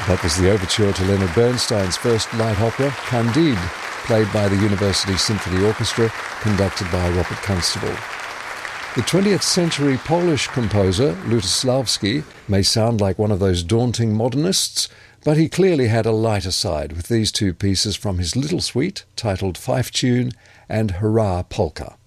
That was the overture to Leonard Bernstein's first light opera, Candide, played by the University Symphony Orchestra, conducted by Robert Constable. The 20th century Polish composer, Lutosławski, may sound like one of those daunting modernists, but he clearly had a lighter side with these two pieces from his little suite, titled Fife Tune and Hurrah Polka.